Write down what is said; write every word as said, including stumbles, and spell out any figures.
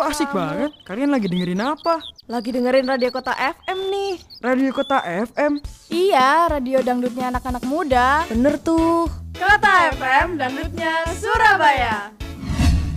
Kok asik banget? Kalian lagi dengerin apa? Lagi dengerin Radio Kota F M nih. Radio Kota F M? Iya, radio dangdutnya anak-anak muda. Bener tuh. Kota F M, dangdutnya Surabaya.